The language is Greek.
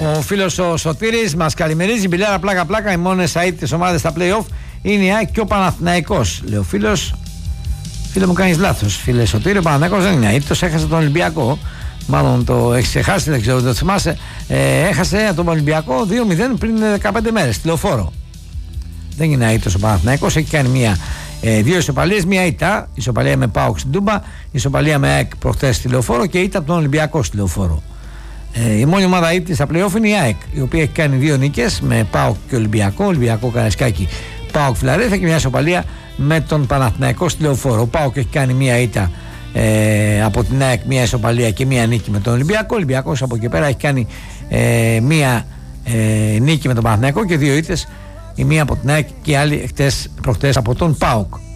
Ο φίλος ο Σωτήρης μας καλημερίζει. Μπιλάρα πλάκα-πλάκα. Οι μόνες αίτητες ομάδες στα play-off είναι η ΑΕΚ και ο Παναθηναϊκός. Λέει ο φίλος. Φίλε μου, κάνεις λάθος. Φίλε Σωτήρη, ο Παναθηναϊκός δεν είναι αίτητος. Έχασε τον Ολυμπιακό. Μάλλον το έχεις ξεχάσει, δεν ξέρω, δεν το θυμάσαι. Έχασε τον Ολυμπιακό 2-0 πριν 15 μέρες. Στη Λεωφόρο. Δεν είναι αίτητος ο Παναθηναϊκός. Έχει κάνει δύο ισοπαλίες, μία ήττα. Ισοπαλία με ΠΑΟΚ στην Τούμπα. Ισοπαλία με ΑΕΚ προχθές στη Λεωφόρο και ήττα από τον Ολυμπιακό στη Λεωφόρο. Η μόνη ομάδα αίτητη στα play-off είναι η ΑΕΚ, η οποία έχει κάνει δύο νίκες με ΠΑΟΚ και Ολυμπιακό. Ολυμπιακό Καραϊσκάκη, ΠΑΟΚ Φιλαδέλφια και μια ισοπαλία με τον Παναθηναϊκό στη Λεωφόρο. Ο ΠΑΟΚ έχει κάνει μία ήττα από την ΑΕΚ, μία ισοπαλία και μία νίκη με τον Ολυμπιακό. Ο Ολυμπιακός από εκεί πέρα έχει κάνει μία νίκη με τον Παναθηναϊκό και δύο ήττες. Η μία από την ΑΕΚ και η άλλη προχτές από τον ΠΑΟΚ.